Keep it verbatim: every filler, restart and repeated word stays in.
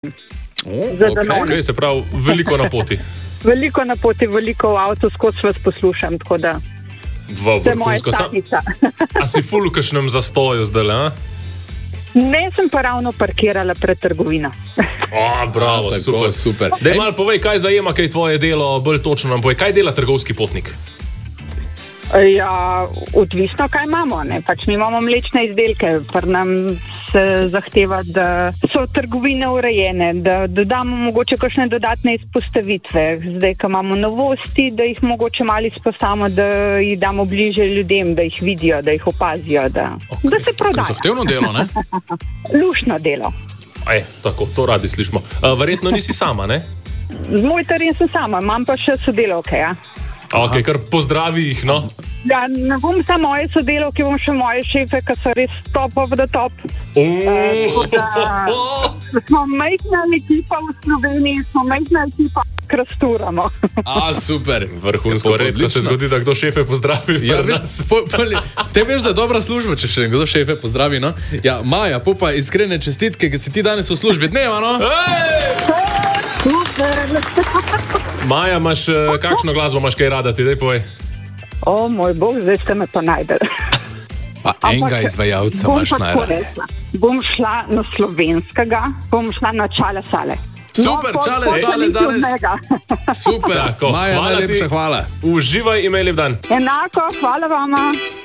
Za Danone. Okay, se pravi, veliko na poti. Veliko na poti, veliko v avtu, skozi vas poslušam, tako da ste moja stanica. A si ful v kakšnem zastoju zdaj, a? Ne, sem pa ravno parkirala pred trgovino. O, bravo, tako, super, super. Daj malo povej, kaj zajema, kaj je tvoje delo, bolj točno nam povej, kaj dela trgovski potnik? Ja, odvisno, kaj imamo, ne. Pač mi imamo mlečne izdelke, pa nam se zahteva, da so trgovine urejene, da dodamo mogoče kakšne dodatne izpostavitve. Zdaj, ko imamo novosti, da jih mogoče malo izpostavimo, da jih damo bliže ljudem, da jih vidijo, da jih opazijo, da, okay. da se prodajo. Zahtevno delo, ne? Lušno delo. Aj, tako, to radi slišimo. Uh, verjetno nisi sama, ne? Z moj teren sem sama, imam pa še sodelavke, ja. Ok, kar pozdravi jih, no. Ja, ne bom samo moje sodelavke, bom še moje šefe, ki so res top of the top. Uh, da, smo majhna ekipa v Sloveniji, smo majhna ekipa, krasturamo. A, super. Vrhunsko, redko se zgodi, da kdo šefe pozdravi. Ja, veš, po, po, te veš, da je dobra služba, če še kdo šefe pozdravi, no? Ja, Maja, popa iskrene čestitke, ki si ti danes v službi dneva, no? Hey! Maja, imaš, kakšno glasbo imaš kaj rada, ti daj povej? O, moj bog, zdaj ste me pa najdel. Pa enega izvajalca imaš najraje. Bom šla na slovenskega, bom šla na Čale Sale. Super, no, Čale Sale danes. Super, tako, Maja, najlepša hvala. Uživaj, imej lep dan. Enako, hvala vama.